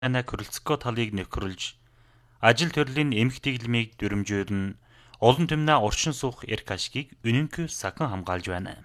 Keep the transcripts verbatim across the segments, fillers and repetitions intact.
Крылцко талыг нөхрөлж, ажил төрлийн эмх дэглэмийг дүрмжүүлнэ, олон түмнээ оршин суух эрх ашгийг үнэнгүй сахан хамгаалж байна.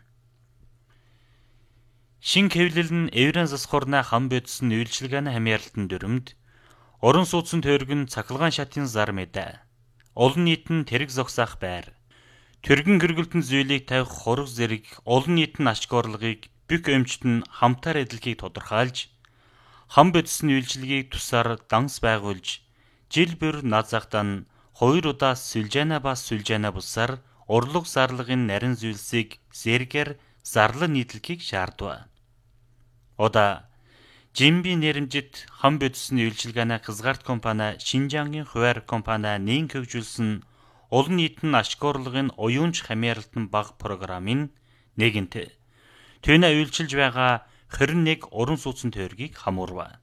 Шин хэвлэл нь эврэн засхурна хам бодсон үйлчилгээний хамьяалтын дүрмд, орон сууцсан тойрог нь цахилгаан шатын зар мэдээ, олон нийт нь тэрэг зогсоох байр, түргэн гэргэлтэн зүйлийг тавих хург зэрэг олон нийтийн ашгоорлогыг бүх өмчт нь хамтаар эдэлхийг тодорхойлж, хам бодсон үйлчилгээг тусаар данс байгуулж, жил бүр назахтан хоёр удаа сүлжээнэ ба сүлжээнэ бусаар урлаг зарлагын нарийн зүйлсийг зэргээр зарлан нийтлэхийг шаардва. Ода Жимби нэрэмжит хам бодсон үйлчилгээний хязгаарт компани Шинжаангийн хуваар компани нэн хөгжүүлсэн олон нийтийн ашгоорлогын уюунч хамьяалтын баг програмын нэгэнт түүнээ үйлчилж байгаа хорин нэг уран сууцсан тойргийг хамуурва.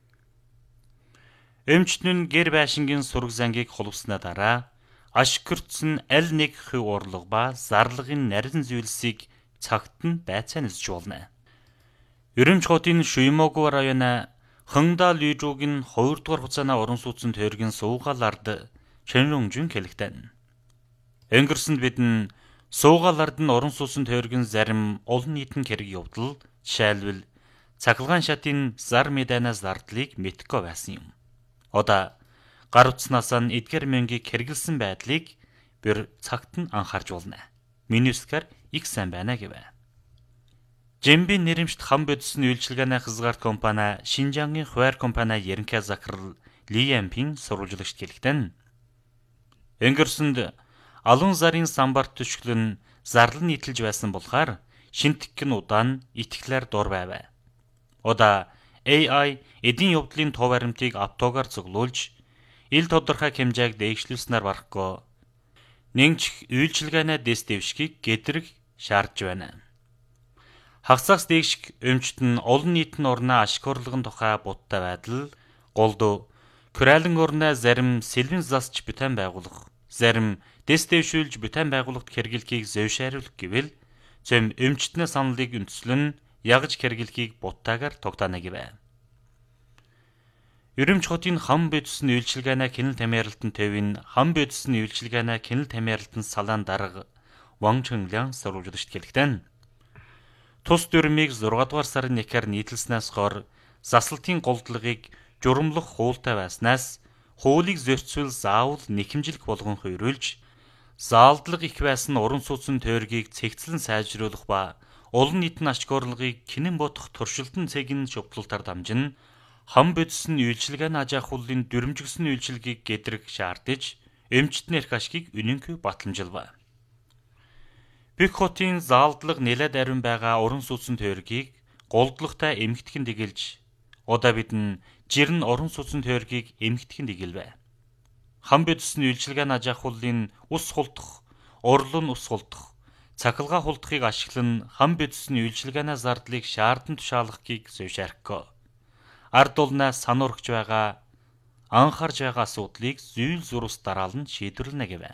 Өмчт нь гэр байшингийн сураг зангийг холбосноо дараа ашигтсан аль нэг хөв урлаг ба зарлагын нарийн зүйлсийг цагт нь байцаа нисж болно. Өрөмч хотын Шуймогу районы Хангда Лүйжүүгийн хоёр дугаар хугацааны уран сууцсан тойргийн суугаал ард Чэнрүнжүн хэлэгдэн. Өнгөрсөнд бидэн суугаал ард нь уран сууцсан тойргийн зарим олон нийтийн хэрэг явдал, жишээлбэл цахилгаан шатын зар мэдэнэ зардлыг мэдгүй байсан юм. Одоо гар утснаас нь эдгээр мөнгийг хэрэгэлсэн байдлыг бүр цагт нь анхаарч болно. Минускаар их сайн байна гэвэ. Жимби нэрэмжт хам бодсон үйлчилгээний хязгаарт компани Шинжаангийн хуваар компани ерөнхий захирал Ли Ямпин сурвалжлагч хэлэхдээ өнгөрсөнд алун зарын самбарт төшгөл нь зарлан нийтэлж байсан болохоор шинтгэх нь удаан итгэлээр дур байв. Одоо A I эдийн явдлын тов баримтыг автогаар цуглуулж, ил тодорхой хэмжээг дэвшлүүлснээр барахгүй нэгч үйлчилгээний дэс дэвшгийг гэдрэг шаардж байна. Хагасаас дээшг өмчт нь олон нийтийн орноо ашиг орлогын тухай будтай байдал, голдуу, Коралын орноо зарим сэлвэн засч бүтээн байгуулах, зарим дэс дэвшүүлж бүтээн байгуулахт хэрэглэхийг зөвшөөрлөх гэвэл зөв өмчтний саналыг үндэслэн ягж хэрэглэхийг буттайгаар тогтоно гэвэ. Өрөмч хотын хам бодсон үйлчилгээний кинэл тамиралтын төвийн хам бодсон үйлчилгээний кинэл тамиралтын салаан дарга Ван Чөнлян сурвалжлагч хэлэхдээ тус дүрмийг зургаадугаар сарын нэхээр нийтлснээс хойш засалтын голдлагыг журамлах хуултай байснаас хуулийг зөрчил заавал нэхэмжлэх болгон хойруулж, заалдлага их байсан уран сууцсан тойргийг цэгцлэн сайжруулах ба олон нийтийн ашгоорлогыг кинэн бодох туршилтын цэгийн шугталтаар дамжин хам бодсон үйлчилгээний аж ахуйлын дүрмжигсэн үйлчилгээг гэдрэг шаардаж, эмчтний эрх ашгийг үнэнгүй батламжилва. Бүх хотын заалдлага нэлээд ариун байгаа уран сууцсан тойргийг голдлагатай эмхтгэн дэгэлж, одоо бидэн жирэн орон сууцсан тойргийг эмхтгэн дэгэлвэ. Хам бодсон үйлчилгээний аж ахуйлын ус хулдах, урлан ус хулдах, цахилгаан хулдахыг ашиглан хам бодсон үйлчилгээний зардлыг шаардсан тушаалгахыг зөвшөөрөхгүй. Ард улнаа сануурхж байгаа, анхаарж байгаа асуудлыг зүүл зурус дараалан шийдвэрлэнэ гэвэ.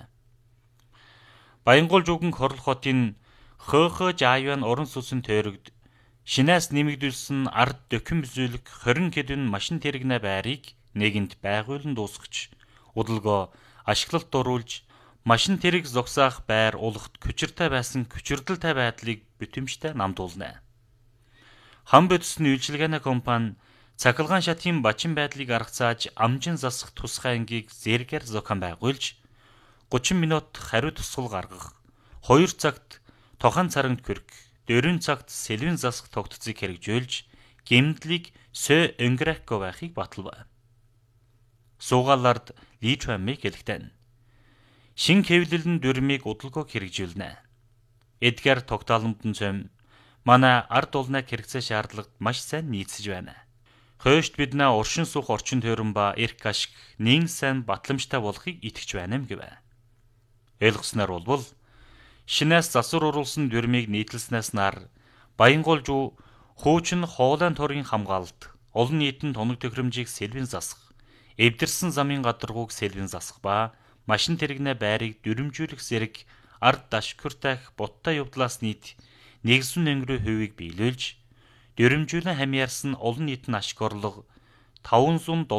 Баянгол жүгэн Хорлох хотын Хөөхө Жааван орон сууцсан тойрогт шинээс нэмэгдүүлсэн ард дөхөн бүзүүлэг хорин хэдэн машин тэрэгнэ байрыг нэгэнт байгуулан дуусгаж, удалгоо ашиглалт дуруулж, машин тэрэг зогсоох байр улахт хүчиртэй байсан хүчирдэлтэй байдлыг бүтэмжтэй намдуулна. Хам бодсон үйлчилгээний компани цахилгаан шатын бачин байдлыг аргацааж амжин засах тусгай ангийг зэргээр зохион байгуулж, гучин минут хариу тусгал гаргах, хоёр цагт тохон царангт хүрэх, дөрвөн цагт сэлвэн засах тогтцыг хэрэгжүүлж, гэмтлийг сö өнгөрөхгүй байхыг баталва. Суугаалард Ли Чуанмиг хэлэхдээ шин хэвлэлэн дүрмийг удалгүй хэрэгжүүлнэ. Эдгээр тогтооломдон цөм манай ард улнаа хэрэгцээ шаардлагад маш сайн нийцэж байна. Хойшд биднээ уршин суух орчин тойрон ба эрх ашиг нэн сайн батламжтай болохыг итгэж байна юм гэвэ. Ойлгосноор болвол шинээс засвар уруулсан дүрмийг нийтлснээс нар Баянгол жуу хуучин хоолойн торгийн хамгаалалт, олон нийтийн тоног төхөөрөмжийг сэлвэн засах, эвдэрсэн замын гадаргууг сэлвэн засах ба машин тэрэгнэ байрыг дүрмжүүлэх зэрэг ард дашгүртайх буттай явдлаас нийт нэгэн өнгөрөө хувийг биелүүлж, дүрмжүүлэн хамьяарсан олон нийтийн ашиг орлого таван зуун